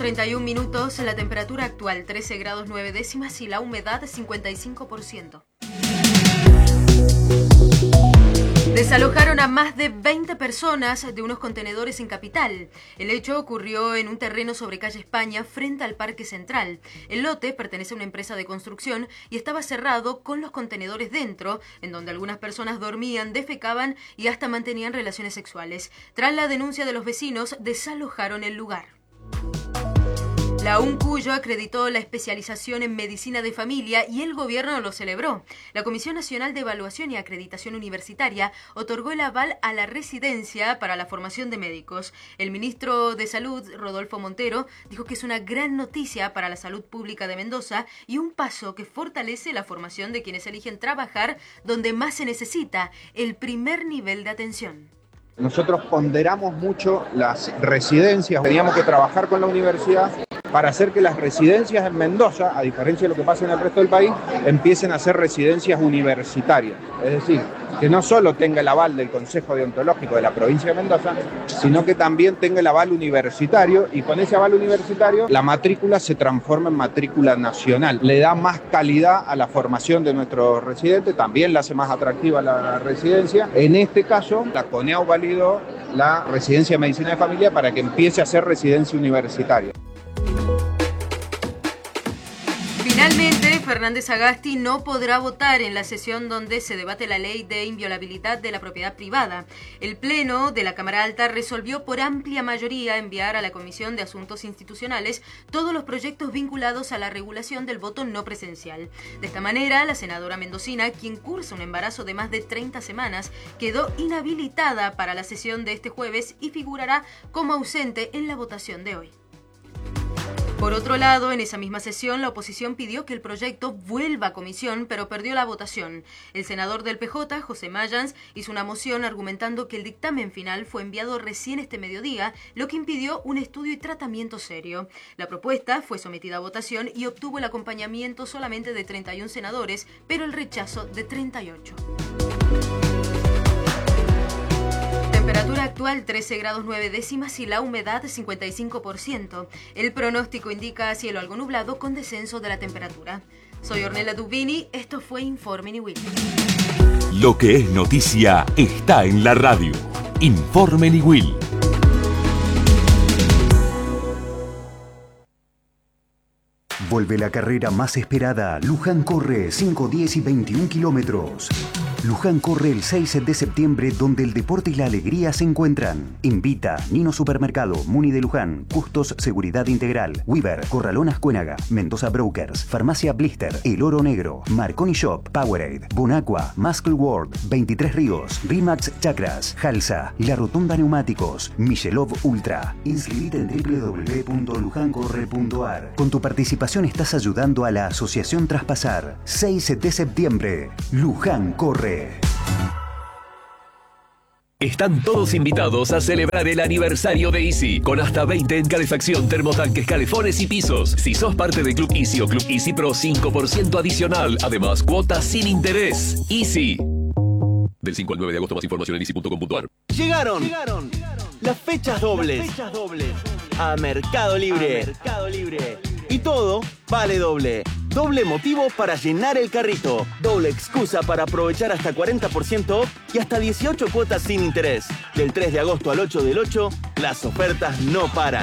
31 minutos, la temperatura actual 13 grados 9 décimas y la humedad 55%. Desalojaron a más de 20 personas de unos contenedores en Capital. El hecho ocurrió en un terreno sobre calle España, frente al Parque Central. El lote pertenece a una empresa de construcción y estaba cerrado con los contenedores dentro, en donde algunas personas dormían, defecaban y hasta mantenían relaciones sexuales. Tras la denuncia de los vecinos, desalojaron el lugar. La UNCUYO acreditó la especialización en medicina de familia y el gobierno lo celebró. La Comisión Nacional de Evaluación y Acreditación Universitaria otorgó el aval a la residencia para la formación de médicos. El ministro de Salud, Rodolfo Montero, dijo que es una gran noticia para la salud pública de Mendoza y un paso que fortalece la formación de quienes eligen trabajar donde más se necesita, el primer nivel de atención. Nosotros ponderamos mucho las residencias, teníamos que trabajar con la universidad para hacer que las residencias en Mendoza, a diferencia de lo que pasa en el resto del país, empiecen a ser residencias universitarias. Es decir, que no solo tenga el aval del Consejo Deontológico de la provincia de Mendoza, sino que también tenga el aval universitario, y con ese aval universitario la matrícula se transforma en matrícula nacional. Le da más calidad a la formación de nuestros residentes, también la hace más atractiva la residencia. En este caso, la CONEAU validó la residencia de medicina de familia para que empiece a ser residencia universitaria. Finalmente, Fernández Agasti no podrá votar en la sesión donde se debate la ley de inviolabilidad de la propiedad privada. El Pleno de la Cámara Alta resolvió por amplia mayoría enviar a la Comisión de Asuntos Institucionales todos los proyectos vinculados a la regulación del voto no presencial. De esta manera, la senadora mendocina, quien cursa un embarazo de más de 30 semanas, quedó inhabilitada para la sesión de este jueves y figurará como ausente en la votación de hoy. Por otro lado, en esa misma sesión, la oposición pidió que el proyecto vuelva a comisión, pero perdió la votación. El senador del PJ, José Mayans, hizo una moción argumentando que el dictamen final fue enviado recién este mediodía, lo que impidió un estudio y tratamiento serio. La propuesta fue sometida a votación y obtuvo el acompañamiento solamente de 31 senadores, pero el rechazo de 38. Temperatura actual 13 grados 9 décimas y la humedad 55%. El pronóstico indica cielo algo nublado con descenso de la temperatura. Soy Ornella Dubini, esto fue Informe Niwil. Lo que es noticia está en la radio. Informe Niwil. Vuelve la carrera más esperada. Luján corre 5, 10 y 21 kilómetros. Luján corre el 6 de septiembre, donde el deporte y la alegría se encuentran. Invita Nino Supermercado, Muni de Luján, Custos Seguridad Integral, Weaver, Corralón Ascuénaga, Mendoza Brokers, Farmacia Blister, El Oro Negro, Marconi Shop, Powerade, Bonacqua, Muscle World, 23 Ríos, Rimax Chakras, Jalsa, La Rotonda Neumáticos, Michelov Ultra. Inscribite en www.lujancorre.ar. Con tu participación estás ayudando a la Asociación Traspasar. 6 de septiembre, Luján corre. Están todos invitados a celebrar el aniversario de Easy, con hasta 20 en calefacción, termotanques, calefones y pisos. Si sos parte de Club Easy o Club Easy Pro, 5% adicional. Además, cuotas sin interés. Easy. Del 5 al 9 de agosto, más información en easy.com.ar. Llegaron las fechas dobles a Mercado Libre. Y todo vale doble. Doble motivo para llenar el carrito. Doble excusa para aprovechar hasta 40% off y hasta 18 cuotas sin interés. Del 3 de agosto al 8 del 8, las ofertas no paran.